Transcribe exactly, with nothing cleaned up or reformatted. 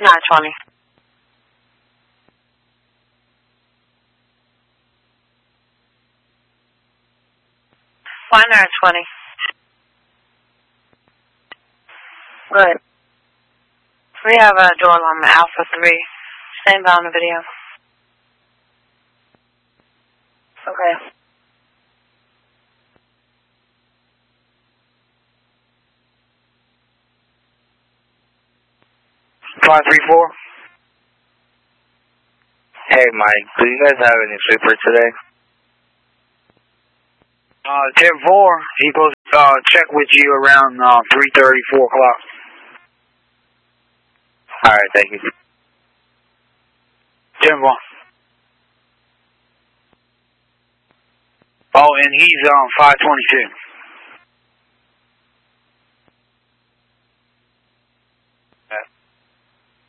nine twenty. Flight nine twenty. Good. We have a door alarm at Alpha three. Stand by on the video. Okay. five three four. Hey, Mike, do you guys have any sleepers today? Uh, ten four, he supposed to uh, check with you around uh, three thirty, four o'clock. Alright, thank you. ten four. Oh, and he's on um, five twenty-two.